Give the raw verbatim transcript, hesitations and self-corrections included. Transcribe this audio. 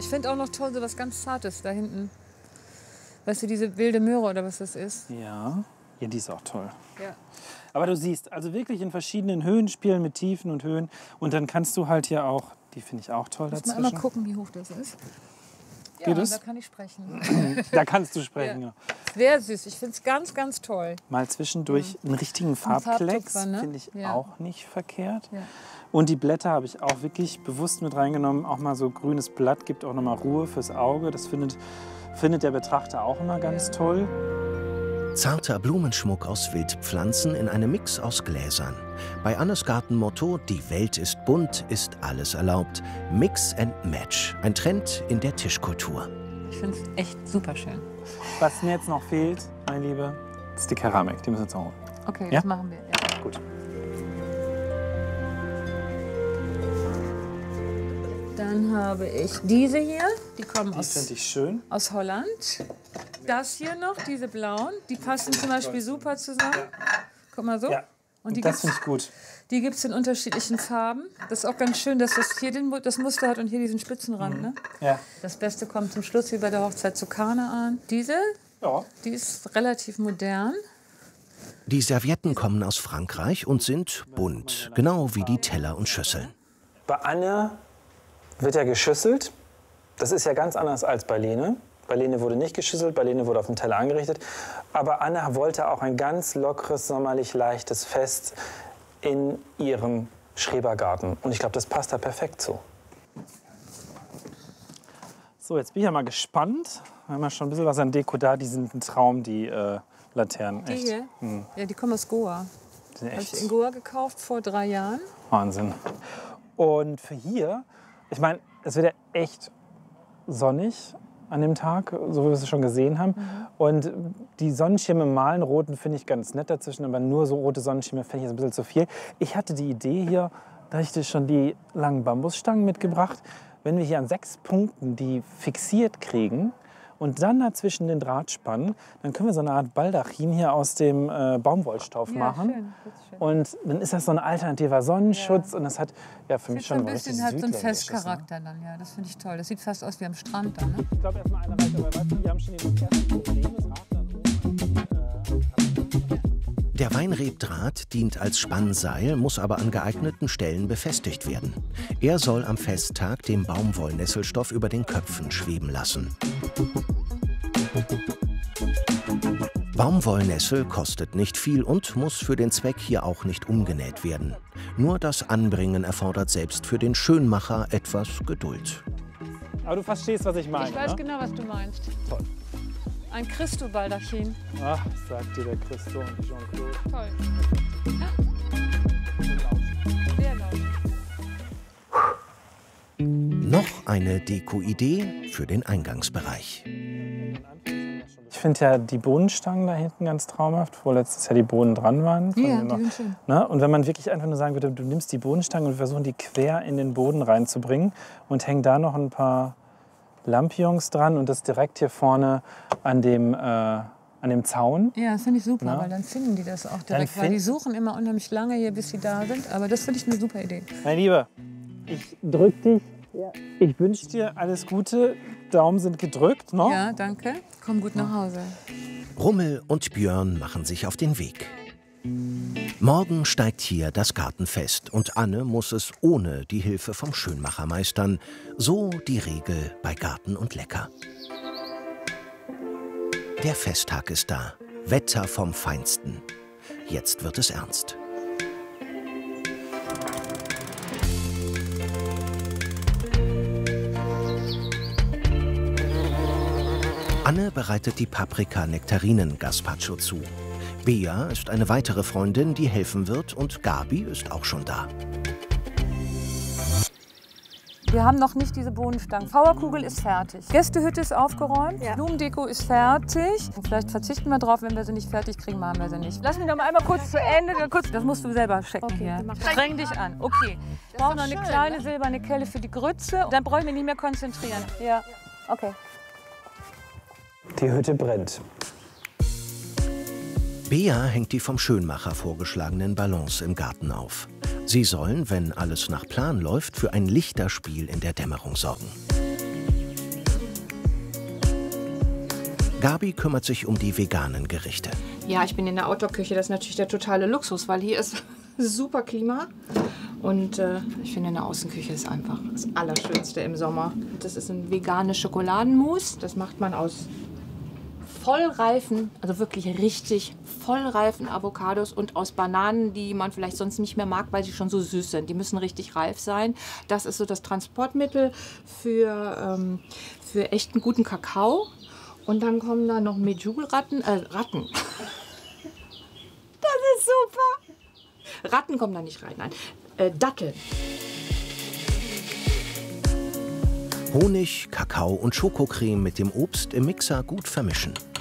Ich finde auch noch toll, so was ganz Zartes da hinten. Weißt du, diese wilde Möhre oder was das ist? Ja, ja, die ist auch toll. Ja. Aber du siehst, also wirklich in verschiedenen Höhen spielen mit Tiefen und Höhen. Und dann kannst du halt hier auch, die finde ich auch toll Muss dazwischen. mal einmal gucken, wie hoch das ist. Ja, Geht es? da kann ich sprechen. Da kannst du sprechen, ja. Sehr süß. Ich finde es ganz, ganz toll. Mal zwischendurch einen richtigen Farbklecks, Farbtupfer, ne? finde ich Ja. auch nicht verkehrt. Ja. Und die Blätter habe ich auch wirklich bewusst mit reingenommen. Auch mal so grünes Blatt gibt auch noch mal Ruhe fürs Auge. Das findet, findet der Betrachter auch immer ganz Ja. toll. Zarter Blumenschmuck aus Wildpflanzen in einem Mix aus Gläsern. Bei Annes Gartenmotto „Die Welt ist bunt, ist alles erlaubt". Mix and Match, ein Trend in der Tischkultur. Ich finde es echt super schön. Was mir jetzt noch fehlt, meine Liebe, ist die Keramik. Die müssen wir jetzt noch holen. Okay, Ja? das machen wir. Ja. Gut. Dann habe ich diese hier. Die kommen Die aus, finde ich schön. aus Holland. Das hier noch, diese blauen. Die passen zum Beispiel super zusammen. Guck mal so. Ja. Und die das gibt's- finde ich gut. Die gibt es in unterschiedlichen Farben. Das ist auch ganz schön, dass das hier den, Mu- das Muster hat und hier diesen Spitzenrand. Ne? Ja. Das Beste kommt zum Schluss, wie bei der Hochzeit zu Kanaan. Diese, Ja. die ist relativ modern. Die Servietten kommen aus Frankreich und sind bunt, genau wie die Teller und Schüsseln. Bei Anne wird ja geschüsselt. Das ist ja ganz anders als bei Lene. Bei Lene wurde nicht geschüsselt, bei Lene wurde auf dem Teller angerichtet. Aber Anne wollte auch ein ganz lockeres, sommerlich leichtes Fest in ihrem Schrebergarten. Und ich glaube, das passt da perfekt zu. So, jetzt bin ich ja mal gespannt. Wir haben ja schon ein bisschen was an Deko da. Die sind ein Traum, die äh, Laternen. Die Echt. hier, ja, die kommen aus Goa. Die sind Habe echt ich in Goa gekauft vor drei Jahren. Wahnsinn. Und für hier, ich meine, es wird ja echt sonnig an dem Tag, so wie wir es schon gesehen haben. Mhm. Und die Sonnenschirme malen roten finde ich ganz nett dazwischen, aber nur so rote Sonnenschirme finde ich jetzt ein bisschen zu viel. Ich hatte die Idee hier, da habe ich schon die langen Bambusstangen mitgebracht. Wenn wir hier an sechs Punkten die fixiert kriegen und dann dazwischen den Draht spannen, dann können wir so eine Art Baldachin hier aus dem äh, Baumwollstoff Ja, machen. schön, das ist schön. Und dann ist das so ein alternativer Sonnenschutz und das hat ja für mich Schon schon ein was bisschen richtig hat so einen Südländisches, ne? Festcharakter dann, ja. Das finde ich toll. Das sieht fast aus wie am Strand dann, ne? Ich glaube, erstmal eine Reihe, aber weißt du, wir haben schon die ersten Probleme. Das Rad dann Der Weinrebdraht dient als Spannseil, muss aber an geeigneten Stellen befestigt werden. Er soll am Festtag den Baumwollnesselstoff über den Köpfen schweben lassen. Baumwollnessel kostet nicht viel und muss für den Zweck hier auch nicht umgenäht werden. Nur das Anbringen erfordert selbst für den Schönmacher etwas Geduld. Aber du verstehst, was ich meine. Ich weiß ne? genau, was du meinst. Toll. Ein Christo-Baldachin. Ach, sagt dir der Christo und Jean-Claude. Toll. Sehr laut. Noch eine Deko-Idee für den Eingangsbereich. Ich finde ja die Bohnenstangen da hinten ganz traumhaft, wo letztes Jahr die Bohnen dran waren. Von Ja, dem die noch- sind schön. Ne? Und wenn man wirklich einfach nur sagen würde, du nimmst die Bohnenstangen und wir versuchen die quer in den Boden reinzubringen und hängen da noch ein paar Lampions dran und das direkt hier vorne an dem, äh, an dem Zaun. Ja, das finde ich super, Na? weil dann finden die das auch Dann direkt. Weil die find- suchen immer unheimlich lange hier, bis sie da sind. Aber das finde ich eine super Idee. Mein Lieber, ich drück dich. Ich wünsche dir alles Gute. Daumen sind gedrückt, ne? Ja, danke. Komm gut nach Hause. Rummel und Björn machen sich auf den Weg. Morgen steigt hier das Gartenfest und Anne muss es ohne die Hilfe vom Schönmacher meistern. So die Regel bei Garten und Lecker. Der Festtag ist da. Wetter vom Feinsten. Jetzt wird es ernst. Anne bereitet die Paprika-Nektarinen-Gazpacho zu. Bea ist eine weitere Freundin, die helfen wird, und Gabi ist auch schon da. Wir haben noch nicht diese Bohnenstangen. Fauerkugel ist fertig. Gästehütte ist aufgeräumt. Ja. Blumendeko ist fertig. Und vielleicht verzichten wir drauf, wenn wir sie nicht fertig kriegen, machen wir sie nicht. Lass mich noch mal einmal kurz zu Ende. Kurz, das musst du selber checken Okay, hier. dann mach ich. Streng dich an. Okay. Wir brauchen noch eine schön, kleine ne? silberne Kelle für die Grütze. Dann brauche ich mich nicht mehr konzentrieren. Ja, okay. Die Hütte brennt. Bea hängt die vom Schönmacher vorgeschlagenen Ballons im Garten auf. Sie sollen, wenn alles nach Plan läuft, für ein Lichterspiel in der Dämmerung sorgen. Gabi kümmert sich um die veganen Gerichte. Ja, ich bin in der Outdoor-Küche. Das ist natürlich der totale Luxus, weil hier ist super Klima. Und äh, ich finde, in der Außenküche ist einfach das Allerschönste im Sommer. Das ist ein veganes Schokoladenmus. Das macht man aus vollreifen, also wirklich richtig vollreifen Avocados und aus Bananen, die man vielleicht sonst nicht mehr mag, weil sie schon so süß sind. Die müssen richtig reif sein. Das ist so das Transportmittel für, ähm, für echten guten Kakao. Und dann kommen da noch Medjool-Ratten, äh, Ratten. Das ist super. Ratten kommen da nicht rein, nein. Äh, Datteln. Honig, Kakao und Schokocreme mit dem Obst im Mixer gut vermischen.